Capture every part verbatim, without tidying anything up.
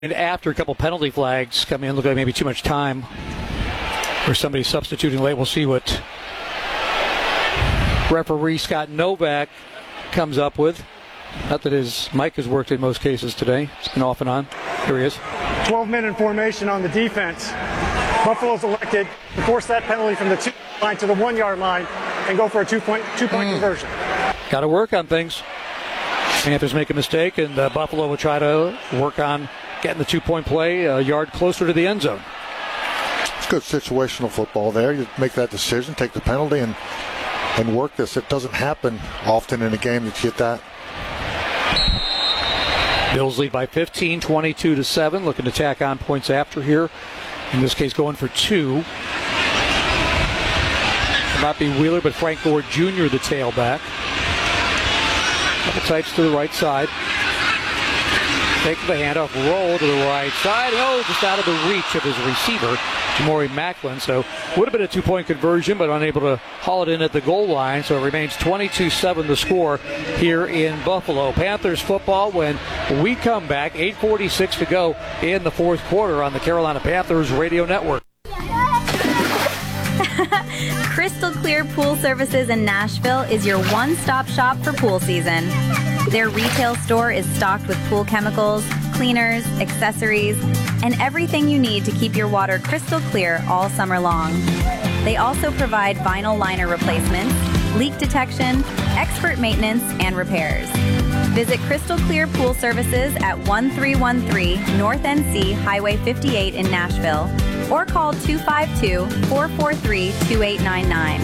And after a couple penalty flags come in, look like maybe too much time for somebody substituting late. We'll see what referee Scott Novak comes up with. Not that his mic has worked in most cases today. It's been off and on. Here he is. twelve-men in formation on the defense. Buffalo's elected to force that penalty from the two line to the one-yard line and go for a two-point two-point mm. conversion. Got to work on things. Panthers make a mistake, and uh, Buffalo will try to work on getting the two-point play a yard closer to the end zone. It's good situational football there. You make that decision, take the penalty, and and work this. It doesn't happen often in a game that you get that. Bills lead by fifteen, twenty-two to seven. Looking to tack on points after here. In this case, going for two. It might be Wheeler, but Frank Gore Junior the tailback. Couple types to the right side. Take the handoff, roll to the right side. Oh, just out of the reach of his receiver, Jamori Macklin. So would have been a two-point conversion, but unable to haul it in at the goal line. So it remains twenty-two seven the score here in Buffalo. Panthers football when we come back. eight forty-six to go in the fourth quarter on the Carolina Panthers Radio Network. Crystal Clear Pool Services in Nashville is your one-stop shop for pool season. Their retail store is stocked with pool chemicals, cleaners, accessories, and everything you need to keep your water crystal clear all summer long. They also provide vinyl liner replacements, leak detection, expert maintenance, and repairs. Visit Crystal Clear Pool Services at one three one three North N C Highway fifty-eight in Nashville or call two five two, four four three, two eight nine nine.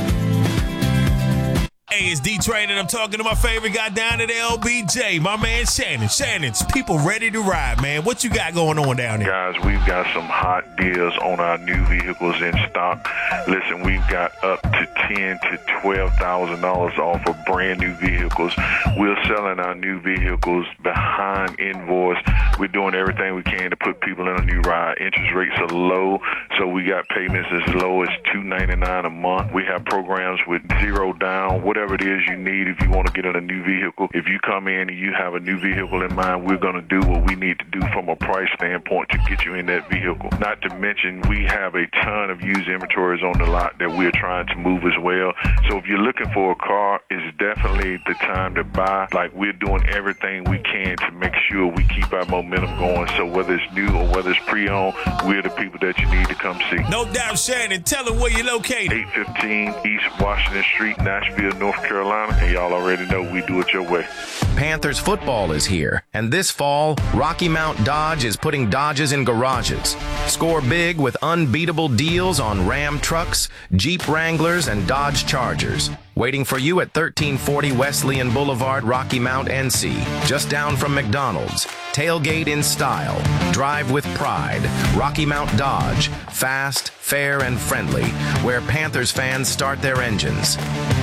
Hey, it's D-Train, and I'm talking to my favorite guy down at L B J, my man Shannon. Shannon's people ready to ride, man. What you got going on down there? Guys, we've got some hot deals on our new vehicles in stock. Listen, we've got up to ten thousand to twelve thousand dollars off of brand new vehicles. We're selling our new vehicles behind invoice. We're doing everything we can to put people in a new ride. Interest rates are low, so we got payments as low as two ninety-nine a month. We have programs with zero down, whatever it is you need if you want to get in a new vehicle. If you come in and you have a new vehicle in mind, we're going to do what we need to do from a price standpoint to get you in that vehicle. Not to mention, we have a ton of used inventories on the lot that we're trying to move as well. So if you're looking for a car, it's definitely the time to buy. Like, we're doing everything we can to make sure we keep our momentum going. So whether it's new or whether it's pre-owned, we're the people that you need to come see. No doubt, Shannon. Tell them where you're located. eight fifteen East Washington Street, Nashville, North Carolina, and y'all already know we do it your way. Panthers football is here, and this fall, Rocky Mount Dodge is putting Dodges in garages. Score big with unbeatable deals on Ram trucks, Jeep Wranglers, and Dodge Chargers. Waiting for you at thirteen forty Wesleyan Boulevard, Rocky Mount, N C, just down from McDonald's. Tailgate in style. Drive with pride. Rocky Mount Dodge. Fast, fair, and friendly, where Panthers fans start their engines.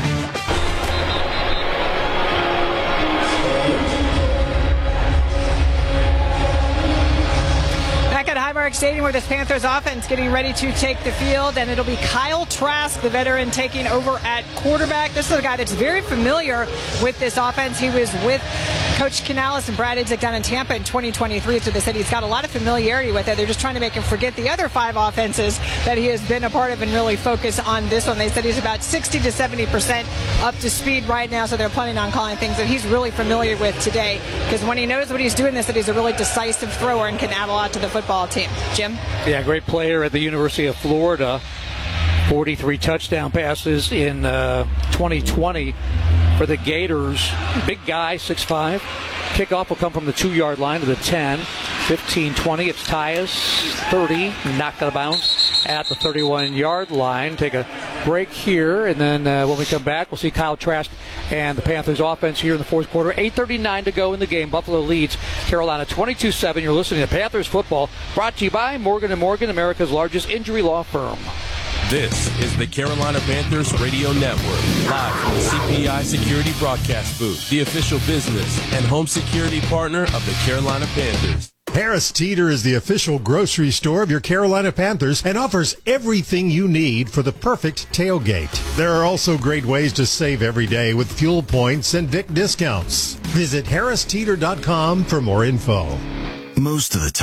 Highmark Stadium, where this Panthers offense getting ready to take the field, and it'll be Kyle Trask, the veteran, taking over at quarterback. This is a guy that's very familiar with this offense. He was with Coach Canales and Brad Idzik down in Tampa in twenty twenty-three, so they said he's got a lot of familiarity with it. They're just trying to make him forget the other five offenses that he has been a part of and really focus on this one. They said he's about sixty to seventy percent up to speed right now, so they're planning on calling things that he's really familiar with today, because when he knows what he's doing, this that he's a really decisive thrower and can add a lot to the football team. Jim? Yeah, great player at the University of Florida. forty-three touchdown passes in uh, twenty twenty for the Gators. Big guy, six five. Kickoff will come from the two-yard line to the ten. fifteen twenty. It's Tyus, thirty. Knocked out of bounds at the thirty-one-yard line. Take a break here, and then uh, when we come back, we'll see Kyle Trask and the Panthers offense here in the fourth quarter. eight thirty-nine to go in the game. Buffalo leads Carolina twenty-two seven. You're listening to Panthers football, brought to you by Morgan and Morgan, America's largest injury law firm. This is the Carolina Panthers Radio Network, live from the C P I Security Broadcast Booth, the official business and home security partner of the Carolina Panthers. Harris Teeter is the official grocery store of your Carolina Panthers and offers everything you need for the perfect tailgate. There are also great ways to save every day with fuel points and Vic discounts. Visit harris teeter dot com for more info. Most of the time.